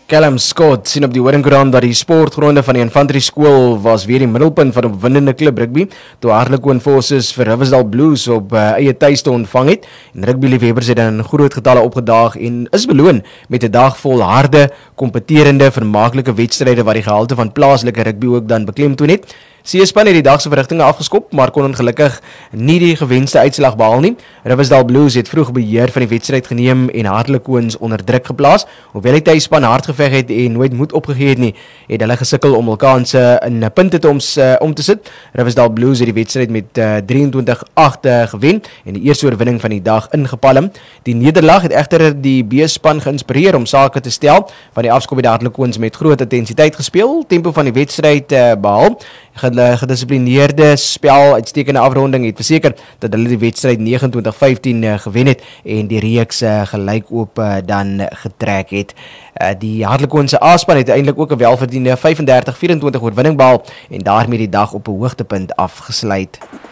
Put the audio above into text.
Callum Scott sien op die Horingkraan dat die sportgronde van die Infanterie Skool was weer die middelpunt van 'n opwindende klub rugby, toe Harlequin Forces vir Riversdale Blues op eie tuiste ontvang het. En rugbyliefhebbers het in groot getalle opgedaag en is beloon met 'n dag vol harde, kompeterende, vermaaklike wedstryde wat die gehalte van plaaslike rugby ook dan beklemtoon het. C-span het die dag se verrigtinge afgeskop, maar kon ongelukkig nie die gewenste uitslag behaal nie. Riversdale Blues het vroeg beheer van die wedstryd geneem en Harlequins onder druk geplaas. Hoewel die tuisspan hard geveg het en nooit moed opgegee het nie, het hulle gesukkel om hul kanse in punte om te sit. Riversdale Blues het die wedstryd met 23-8 gewen en die eerste oorwinning van die dag ingepalm. Die nederlaag het egter die B-span geïnspireer om sake te stel. Van die afskop het die Harlequins met groot intensiteit gespeel, tempo van die wedstryd behaal. Gedissiplineerde spel, uitstekende afronding het verseker dat hulle die wedstryd 29-15 gewen het en die reeks gelyk op dan getrek het. Die Harlequin se A-span het eintlik ook 'n welverdiende 35-24 oorwinning behaal en daarmee die dag op 'n hoogtepunt afgesluit.